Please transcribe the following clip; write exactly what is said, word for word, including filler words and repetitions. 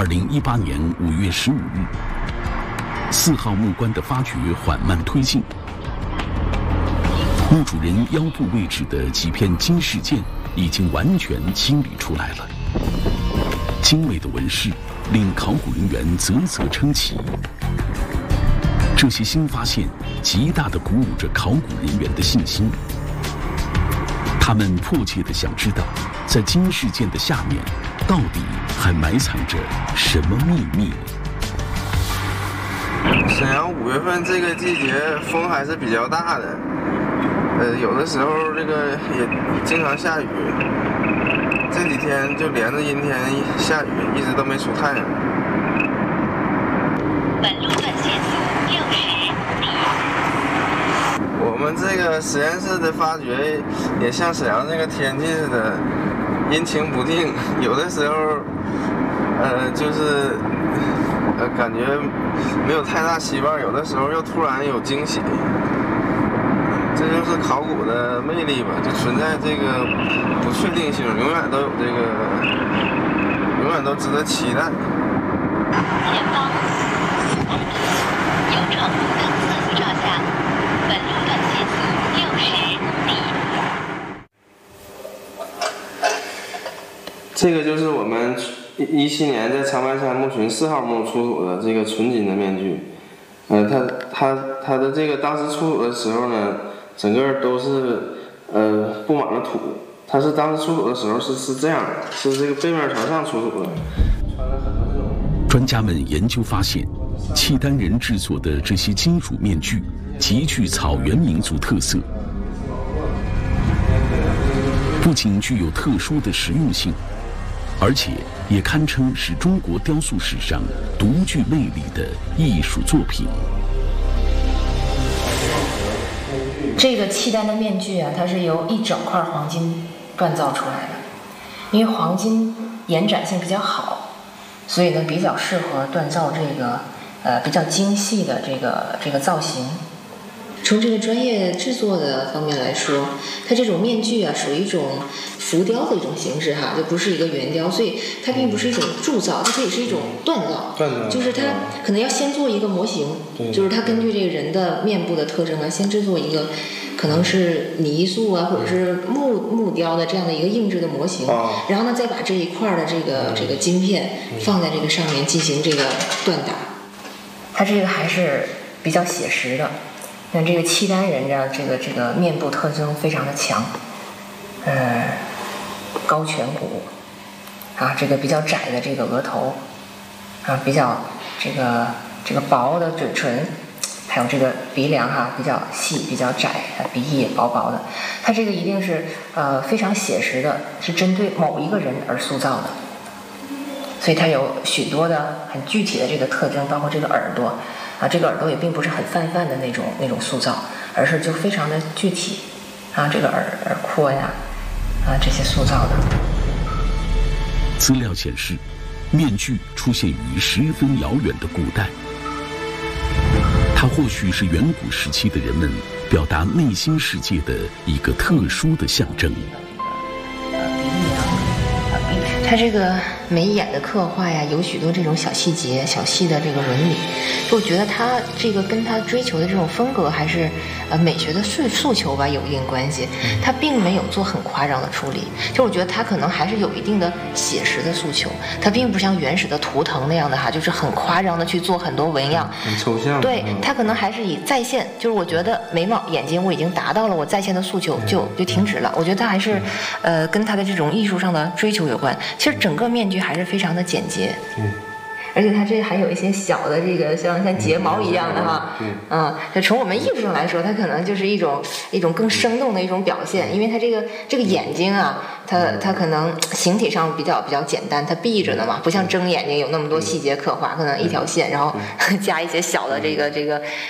二零一八年五月十五日，四号木棺的发掘缓慢推进，墓主人腰部位置的几片金饰件已经完全清理出来了。精美的纹饰令考古人员啧啧称奇。这些新发现极大地鼓舞着考古人员的信心。他们迫切地想知道，在金饰件的下面，到底还埋藏着什么秘密？ 沈阳五月份这个季节风还是比较大的，呃，有的时候这个也经常下雨。这几天就连着阴天下雨，一直都没出太阳。 本路段限速六十米。 我们这个实验室的发掘也像沈阳这个天气似的，阴晴不定，有的时候，呃，就是呃感觉没有太大希望，有的时候又突然有惊喜。这就是考古的魅力吧，就存在这个不确定性，永远都有这个，永远都值得期待。 前方有闯红灯测速照相，本路段限速六十米。 这个就是我们一七年在长白山墓群四号墓出土的这个纯金的面具，呃，它它它的这个当时出土的时候呢。整个都是呃布满了土，它是当时出土的时候是是这样的，是这个背面朝上出土的。穿了很多这种。 专家们研究发现，契丹人制作的这些金属面具极具草原民族特色，不仅具有特殊的实用性，而且也堪称是中国雕塑史上独具魅力的艺术作品。 这个契丹的面具啊，它是由一整块黄金锻造出来的。因为黄金延展性比较好，所以呢比较适合锻造这个呃比较精细的这个这个造型。从这个专业制作的方面来说，它这种面具啊属于一种浮雕的一种形式哈，就不是一个圆雕，所以它并不是一种铸造，它可以是一种锻造，就是它可能要先做一个模型，就是它根据这个人的面部的特征啊，先制作一个可能是泥塑啊或者是木木雕的这样的一个硬质的模型，然后呢再把这一块的这个这个晶片放在这个上面进行这个锻打。它这个还是比较写实的。像这个契丹人呢，这个这个面部特征非常的强，呃，高颧骨，啊，这个比较窄的这个额头，啊，比较这个这个薄的嘴唇，还有这个鼻梁哈、啊、比较细比较窄，鼻翼也薄薄的，它这个一定是呃非常写实的，是针对某一个人而塑造的，所以它有许多的很具体的这个特征，包括这个耳朵。啊，这个耳朵也并不是很泛泛的那种那种塑造，而是就非常的具体，啊，这个耳耳廓呀，啊这些塑造的。 资料显示，面具出现于十分遥远的古代，它或许是远古时期的人们表达内心世界的一个特殊的象征。 它这个眉眼的刻画呀，有许多这种小细节、小细的这个纹理，就我觉得它这个跟它追求的这种风格还是呃美学的诉诉求吧有一定关系。它并没有做很夸张的处理，就我觉得它可能还是有一定的写实的诉求，它并不像原始的图腾那样的哈，就是很夸张的去做很多纹样， 很抽象。 对，它可能还是以再现，就是我觉得眉毛、眼睛我已经达到了我再现的诉求，就就停止了。我觉得它还是呃跟它的这种艺术上的追求有关。其实整个面具还是非常的简洁， 嗯， 而且它这还有一些小的这个像像睫毛一样的哈， 嗯， 嗯，就从我们艺术上来说，它可能就是一种一种更生动的一种表现，因为它这个这个眼睛啊，它它可能形体上比较比较简单，它闭着的嘛，不像睁眼睛有那么多细节刻画，可能一条线，然后加一些小的这个这个